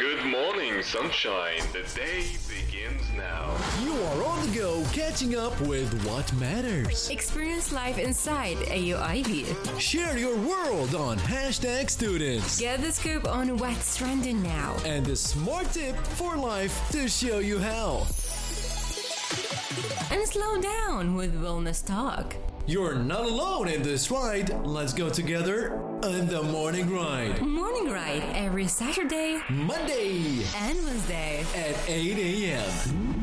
Good morning, sunshine. The day begins now. You are on the go, catching up with what matters. Experience life inside AUIB. Share your world on Hashtag Students. Get the scoop on what's trending now. And a smart tip for life to show you how. And slow down with Wellness Talk. You're not alone in this ride. Let's go together on the Morning Ride. Morning Ride every Saturday, Monday and Wednesday at 8 a.m.